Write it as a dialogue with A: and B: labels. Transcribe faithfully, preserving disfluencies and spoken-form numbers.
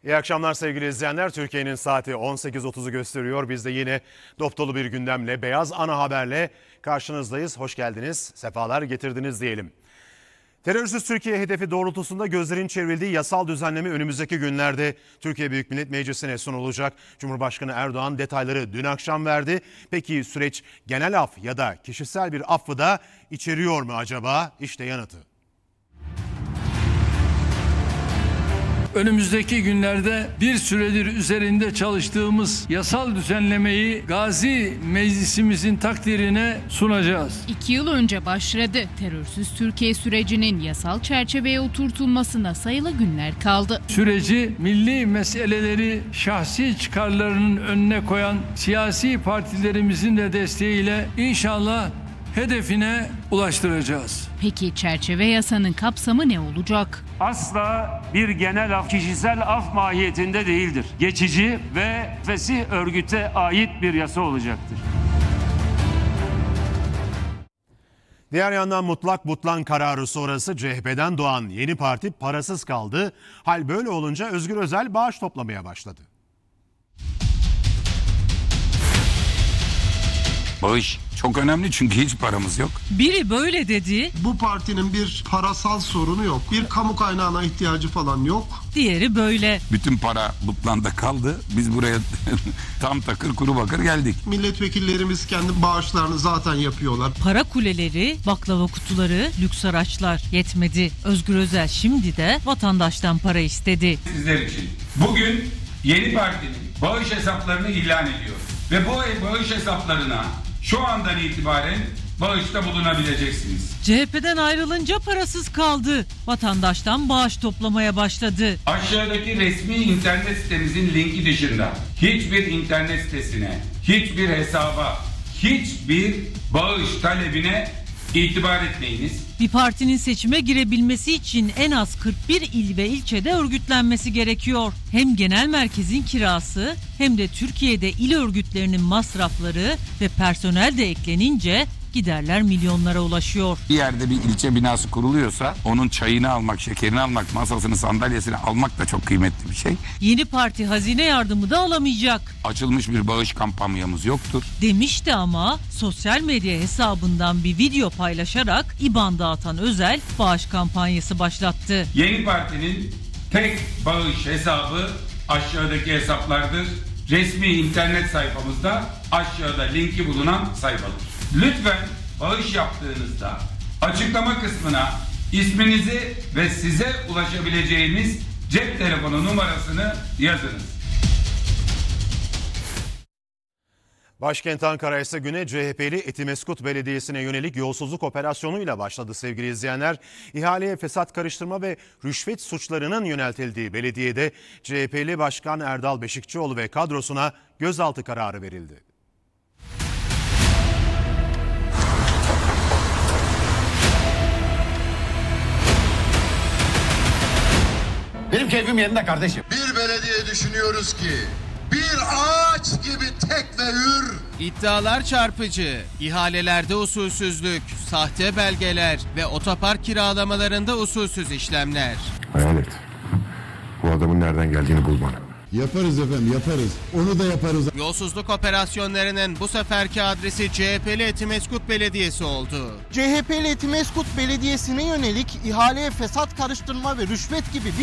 A: İyi akşamlar sevgili izleyenler. Türkiye'nin saati on sekiz otuzu gösteriyor. Biz de yine dop dolu bir gündemle, beyaz ana haberle karşınızdayız. Hoş geldiniz, sefalar getirdiniz diyelim. Terörsüz Türkiye hedefi doğrultusunda gözlerin çevrildiği yasal düzenleme önümüzdeki günlerde Türkiye Büyük Millet Meclisi'ne sunulacak. Cumhurbaşkanı Erdoğan detayları dün akşam verdi. Peki süreç genel af ya da kişisel bir affı da içeriyor mu acaba? İşte yanıtı.
B: Önümüzdeki günlerde bir süredir üzerinde çalıştığımız yasal düzenlemeyi Gazi Meclisimizin takdirine sunacağız.
C: İki yıl önce başladı. Terörsüz Türkiye sürecinin yasal çerçeveye oturtulmasına sayılı günler kaldı.
B: Süreci milli meseleleri şahsi çıkarlarının önüne koyan siyasi partilerimizin de desteğiyle inşallah hedefine ulaştıracağız.
C: Peki çerçeve yasanın kapsamı ne olacak?
D: Asla bir genel af, kişisel af mahiyetinde değildir. Geçici ve fesih örgüte ait bir yasa olacaktır.
A: Diğer yandan mutlak butlan kararı sonrası C H P'den doğan yeni parti parasız kaldı. Hal böyle olunca Özgür Özel bağış toplamaya başladı.
E: Bağış çok önemli çünkü hiç paramız yok.
F: Biri böyle dedi.
G: Bu partinin bir parasal sorunu yok. Bir kamu kaynağına ihtiyacı falan yok.
F: Diğeri böyle.
E: Bütün para butlanda kaldı. Biz buraya tam takır kuru bakır geldik.
G: Milletvekillerimiz kendi bağışlarını zaten yapıyorlar.
F: Para kuleleri, baklava kutuları, lüks araçlar yetmedi. Özgür Özel şimdi de vatandaştan para istedi.
H: Sizler için bugün yeni partinin bağış hesaplarını ilan ediyor. Ve bu bağış hesaplarına şu andan itibaren bağışta bulunabileceksiniz.
F: C H P'den ayrılınca parasız kaldı. Vatandaştan bağış toplamaya başladı.
H: Aşağıdaki resmi internet sitemizin linki dışında hiçbir internet sitesine, hiçbir hesaba, hiçbir bağış talebine itibar etmeyiniz.
F: Bir partinin seçime girebilmesi için en az kırk bir il ve ilçede örgütlenmesi gerekiyor. Hem genel merkezin kirası hem de Türkiye'de il örgütlerinin masrafları ve personel de eklenince giderler milyonlara ulaşıyor.
E: Bir yerde bir ilçe binası kuruluyorsa onun çayını almak, şekerini almak, masasını, sandalyesini almak da çok kıymetli bir şey.
F: Yeni parti hazine yardımı da alamayacak.
E: Açılmış bir bağış kampanyamız yoktur.
F: Demişti ama sosyal medya hesabından bir video paylaşarak İBAN dağıtan Özel bağış kampanyası başlattı.
H: Yeni partinin tek bağış hesabı aşağıdaki hesaplardır. Resmi internet sayfamızda aşağıda linki bulunan sayfadır. Lütfen bağış yaptığınızda açıklama kısmına isminizi ve size ulaşabileceğimiz cep telefonu numarasını yazınız.
A: Başkent Ankara ise güne C H P'li Etimeskut Belediyesi'ne yönelik yolsuzluk operasyonuyla başladı sevgili izleyenler. İhaleye fesat karıştırma ve rüşvet suçlarının yöneltildiği belediyede C H P'li Başkan Erdal Beşikçioğlu ve kadrosuna gözaltı kararı verildi.
I: Benim keyfim yerinde kardeşim.
J: Bir belediye düşünüyoruz ki bir ağaç gibi tek ve hür.
K: İddialar çarpıcı, ihalelerde usulsüzlük, sahte belgeler ve otopark kiralamalarında usulsüz işlemler.
L: Hayal et. Bu adamın nereden geldiğini bul bana.
M: Yaparız efendim, yaparız. Onu da yaparız.
K: Yolsuzluk operasyonlarının bu seferki adresi C H P'li Etimeskut Belediyesi oldu.
N: C H P'li Etimeskut Belediyesi'ne yönelik ihaleye fesat karıştırma ve rüşvet gibi bir